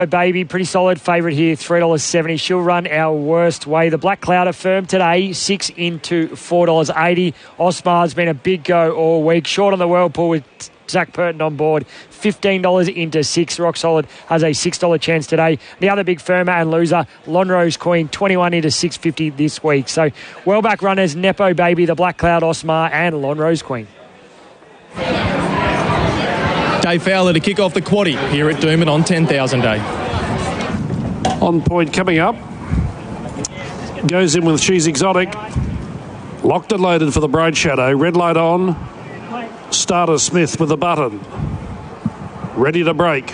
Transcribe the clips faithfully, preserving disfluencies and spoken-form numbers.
Baby, pretty solid favourite here, three dollars seventy. She'll run our worst way. The Black Cloud are firm today, six into four dollars eighty. Osmar's been a big go all week. Short on the Whirlpool with Zach Purton on board. fifteen dollars into six. Rock Solid has a six dollars chance today. The other big firmer and loser, Lonrose Queen, twenty-one into six fifty this week. So well back runners, Nepo Baby, the Black Cloud, Osmar and Lonrose Queen. Dave Fowler to kick off the quaddie here at Doomben on ten thousand Day. On point coming up. Goes in with She's Exotic. Locked and loaded for the Bright Shadow. Red light on. Starter Smith with the button. Ready to break.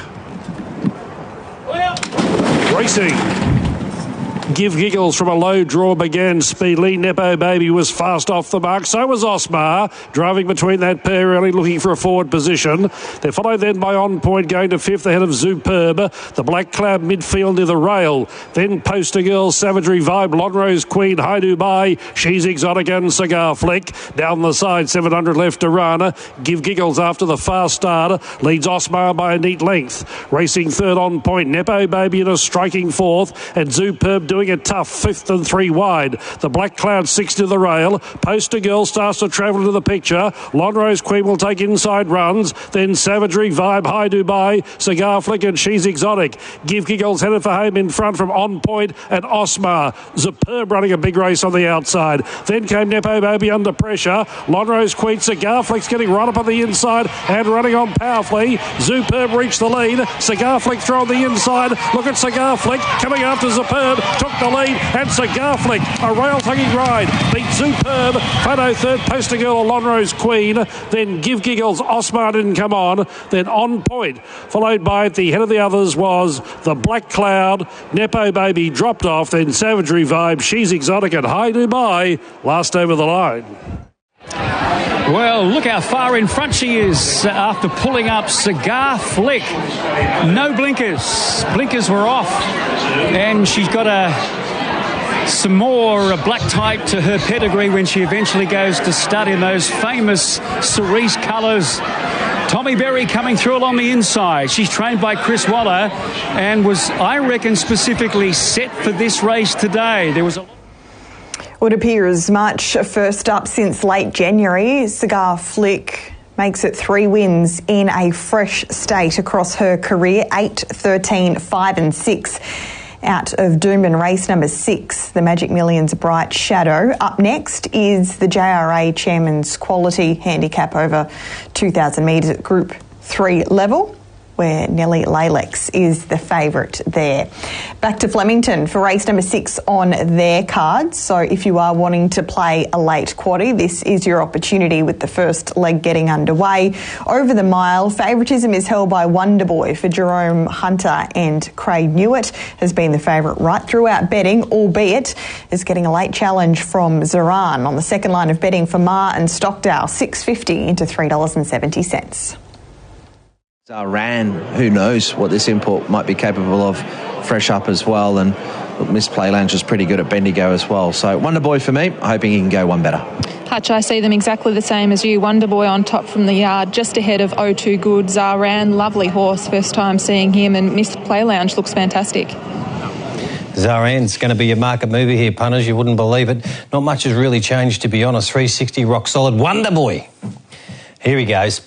Racing. Give Giggles from a low draw began speedily. Nepo Baby was fast off the mark. So was Osmar, driving between that pair, really looking for a forward position. They're followed then by On Point, going to fifth ahead of Superb. The Black Cloud midfield near the rail. Then Poster Girl, Savagery Vibe, Lonrose Queen, High Dubai, She's Exotic and Cigar Flick. Down the side, seven hundred left to run. Give Giggles after the fast start. Leads Osmar by a neat length. Racing third On Point. Nepo Baby in a striking fourth. And Superb doing Doing it tough, fifth and three wide. The Black Cloud six to the rail. Poster Girl starts to travel into the picture. Lonrose Queen will take inside runs. Then Savagery Vibe, High Dubai, Cigar Flick and She's Exotic. Give Giggles headed for home in front from On Point and Osmar. Superb running a big race on the outside. Then came Nepo Baby under pressure. Lonrose Queen, Cigar Flick's getting right up on the inside and running on powerfully. Superb reached the lead. Cigar Flick throw on the inside. Look at Cigar Flick coming after Superb. Took the lead and Cigar Flick, a rail-tugging ride, beat Superb, Photo third, Poster Girl, Lonrose Queen, then Give Giggles, Osmar didn't come on, then On Point, followed by at the head of the others was the Black Cloud, Nepo Baby dropped off, then Savagery Vibe, She's Exotic and High Dubai, last over the line. Well, look how far in front she is after pulling up Cigar Flick. No blinkers. Blinkers were off. And she's got a some more black type to her pedigree when she eventually goes to stud in those famous cerise colours. Tommy Berry coming through along the inside. She's trained by Chris Waller and was, I reckon, specifically set for this race today. There was a Would appear as much. First up since late January, Cigar Flick makes it three wins in a fresh state across her career, eight, thirteen, five and six. Out of Doomben race number six, the Magic Millions Bright Shadow. Up next is the J R A Chairman's Quality handicap over two thousand metres at Group three level, where Nellie Lalex is the favourite there. Back to Flemington for race number six on their card. So if you are wanting to play a late quaddie, this is your opportunity with the first leg getting underway. Over the mile, favouritism is held by Wonder Boy for Jerome Hunter and Craig Newitt has been the favourite right throughout betting, albeit is getting a late challenge from Zoran on the second line of betting for Ma and Stockdale, six fifty into three dollars seventy. Ran, who knows what this import might be capable of, fresh up as well, and look, Miss Playlounge is pretty good at Bendigo as well. So Wonder Boy for me, hoping he can go one better. Hutch, I see them exactly the same as you. Wonder Boy on top from the yard, just ahead of oh two Good. Zaran, lovely horse, first time seeing him, and Miss Playlounge looks fantastic. Zaran's going to be your market mover here, punters. You wouldn't believe it. Not much has really changed, to be honest. three sixty rock solid. Wonder Boy. Here he goes.